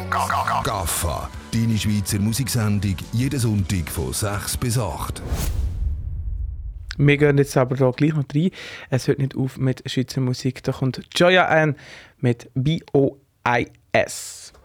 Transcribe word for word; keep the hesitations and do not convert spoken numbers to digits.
Gaffa, deine Schweizer Musiksendung, jeden Sonntag von sechs bis acht. Wir gehen jetzt aber da gleich noch rein. Es hört nicht auf mit Schweizer Musik. Da kommt Joya Ann mit B O I S.